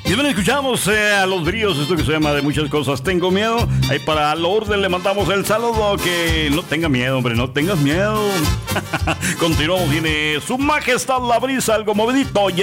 Y bien, escuchamos a Los Bríos, esto que se llama De Muchas Cosas Tengo Miedo. Ahí para Lourdes le mandamos el saludo, que no tenga miedo, hombre, no tengas miedo. Continuamos, viene Su Majestad la Brisa, algo movidito.